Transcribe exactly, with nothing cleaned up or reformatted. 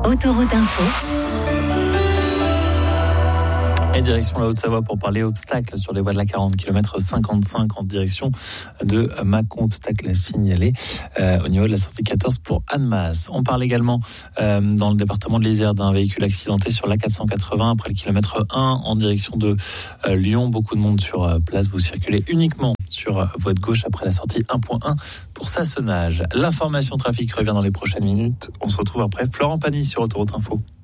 Autoroute Info. Et direction la Haute-Savoie pour parler obstacles sur les voies de la quarante, kilomètre cinquante-cinq en direction de Mâcon. Obstacle signalé euh, au niveau de la sortie quatorze pour Annemasse. On parle également euh, dans le département de l'Isère d'un véhicule accidenté sur l'A quatre cent quatre-vingts après le kilomètre un en direction de euh, Lyon. Beaucoup de monde sur euh, place. Vous circulez uniquement sur euh, votre gauche après la sortie un point un pour Sassonage. L'information trafic revient dans les prochaines minutes. On se retrouve après Florent Pagny sur Autoroute Info.